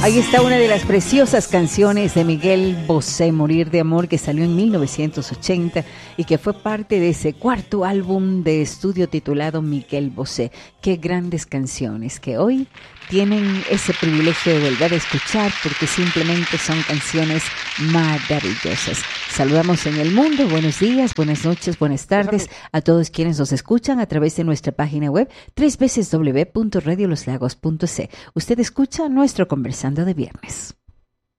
Ahí está una de las preciosas canciones de Miguel Bosé, Morir de Amor, que salió en 1980 y que fue parte de ese cuarto álbum de estudio titulado Miguel Bosé. Qué grandes canciones que hoy tienen ese privilegio de volver a escuchar porque simplemente son canciones maravillosas. Saludamos en el mundo, buenos días, buenas noches, buenas tardes a todos quienes nos escuchan a través de nuestra página web www.radioloslagos.c. Usted escucha nuestro Conversando de Viernes.